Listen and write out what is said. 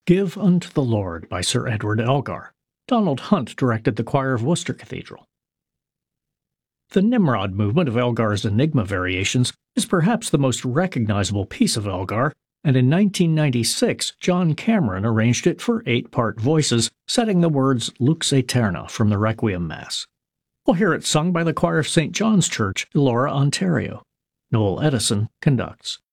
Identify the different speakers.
Speaker 1: Give Unto the Lord by Sir Edward Elgar. Donald Hunt directed the choir of Worcester Cathedral. The Nimrod movement of Elgar's Enigma variations is perhaps the most recognizable piece of Elgar, and in 1996 John Cameron arranged it for 8-part voices, setting the words Lux Aeterna from the Requiem Mass. We'll hear it sung by the choir of St. John's Church, Elora, Ontario. Noel Edison conducts.